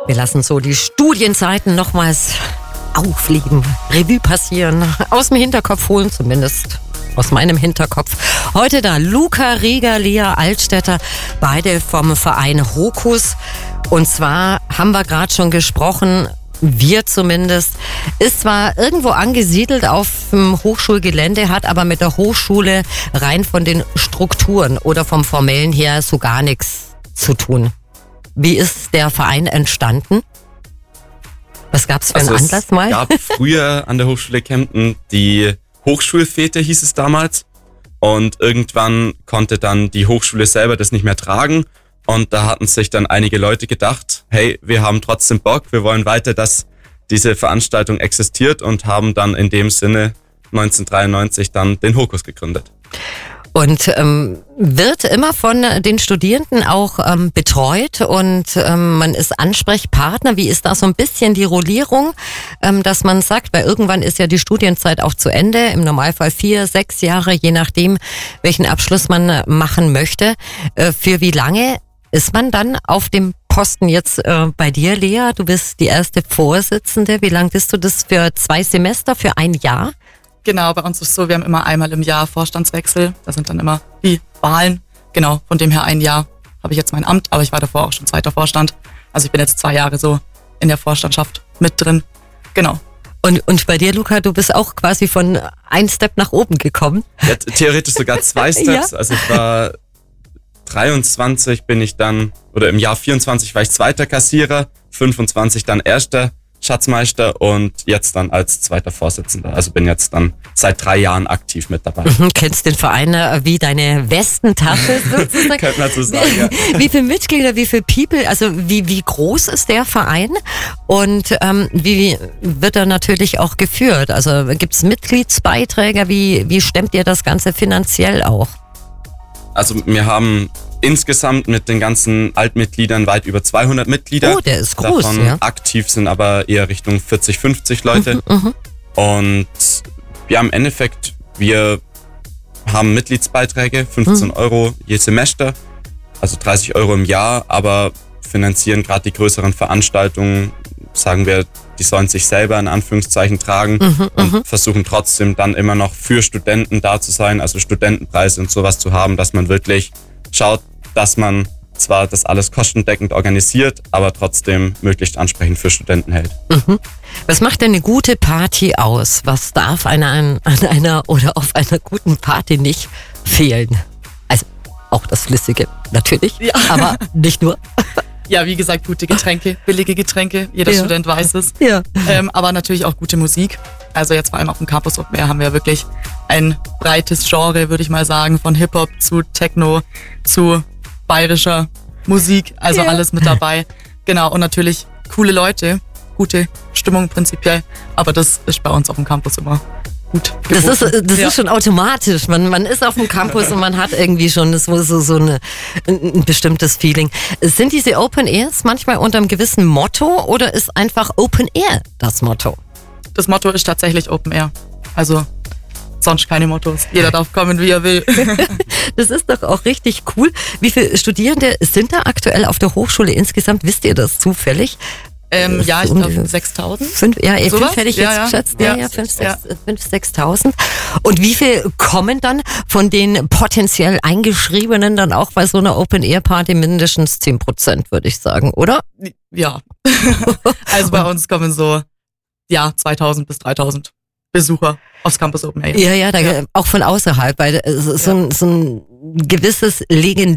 Wir lassen so die Studienzeiten nochmals aufleben, Revue passieren, aus dem Hinterkopf holen, zumindest aus meinem Hinterkopf. Heute da Luca Rieger, Lea Altstädter, beide vom Verein Hokus. Und zwar haben wir gerade schon gesprochen, wir zumindest, ist zwar irgendwo angesiedelt auf dem Hochschulgelände, hat aber mit der Hochschule rein von den Strukturen oder vom Formellen her so gar nichts zu tun. Wie ist der Verein entstanden? Was gab es für einen Anlass mal? Es gab früher an der Hochschule Kempten die Hochschulfete, hieß es damals. Und irgendwann konnte dann die Hochschule selber das nicht mehr tragen. Und da hatten sich dann einige Leute gedacht, hey, wir haben trotzdem Bock, wir wollen weiter, dass diese Veranstaltung existiert, und haben dann in dem Sinne 1993 dann den Hokus gegründet. Und wird immer von den Studierenden auch betreut und man ist Ansprechpartner. Wie ist da so ein bisschen die Rollierung, dass man sagt, weil irgendwann ist ja die Studienzeit auch zu Ende, im Normalfall 4, 6 Jahre, je nachdem, welchen Abschluss man machen möchte. Für wie lange ist man dann auf dem Posten jetzt bei dir, Lea? Du bist die erste Vorsitzende. Wie lang bist du das? Für 2 Semester, für ein Jahr? Genau, bei uns ist es so, wir haben immer einmal im Jahr Vorstandswechsel. Da sind dann immer die Wahlen. Genau, von dem her ein Jahr habe ich jetzt mein Amt, aber ich war davor auch schon zweiter Vorstand. Also ich bin jetzt 2 Jahre so in der Vorstandschaft mit drin. Genau. Und bei dir, Luca, du bist auch quasi von ein Step nach oben gekommen. Ja, theoretisch sogar 2 Steps. Ja. Also ich war 23 bin ich dann, oder im Jahr 24 war ich zweiter Kassierer, 25 dann erster Schatzmeister und jetzt dann als zweiter Vorsitzender. Also bin jetzt dann seit 3 Jahren aktiv mit dabei. Kennst den Verein wie deine Westentasche sozusagen? Könnte man so sagen, ja. Wie viele Mitglieder, wie viele People, also wie groß ist der Verein und wie wird er natürlich auch geführt? Also gibt es Mitgliedsbeiträge, wie stemmt ihr das Ganze finanziell auch? Also wir haben insgesamt mit den ganzen Altmitgliedern weit über 200 Mitglieder. Oh, der ist groß, davon ja. Aktiv sind aber eher Richtung 40, 50 Leute. Und ja, im Endeffekt, wir haben Mitgliedsbeiträge, 15 Euro je Semester, also 30 Euro im Jahr, aber finanzieren gerade die größeren Veranstaltungen, sagen wir, die sollen sich selber in Anführungszeichen tragen und versuchen trotzdem dann immer noch für Studenten da zu sein, also Studentenpreise und sowas zu haben, dass man wirklich schaut, dass man zwar das alles kostendeckend organisiert, aber trotzdem möglichst ansprechend für Studenten hält. Was macht denn eine gute Party aus? Was darf an einer oder auf einer guten Party nicht fehlen? Also auch das Flüssige natürlich, ja. Aber nicht nur. Ja, wie gesagt, gute Getränke, billige Getränke, jeder Student weiß es. Ja. Aber natürlich auch gute Musik. Also jetzt vor allem auf dem Campus Open Air haben wir wirklich ein breites Genre, würde ich mal sagen, von Hip-Hop zu Techno zu bayerischer Musik, also alles mit dabei. Genau, und natürlich coole Leute, gute Stimmung prinzipiell, aber das ist bei uns auf dem Campus immer gut geboten. Das ist schon automatisch. Man ist auf dem Campus und man hat irgendwie schon ein bestimmtes Feeling. Sind diese Open Airs manchmal unter einem gewissen Motto oder ist einfach Open Air das Motto? Das Motto ist tatsächlich Open Air. Also sonst keine Mottos. Jeder darf kommen, wie er will. Das ist doch auch richtig cool. Wie viele Studierende sind da aktuell auf der Hochschule insgesamt? Wisst ihr das zufällig? Ja, ich glaube 6.000. Ja, 5 hätte ich jetzt geschätzt. Ja, 5.000, 6.000. Und wie viel kommen dann von den potenziell Eingeschriebenen dann auch bei so einer Open-Air-Party? Mindestens 10%, würde ich sagen, oder? Ja. Also bei uns kommen so 2.000 bis 3.000 Besucher aufs Campus Open Air. Ja, auch von außerhalb, weil so ein gewisses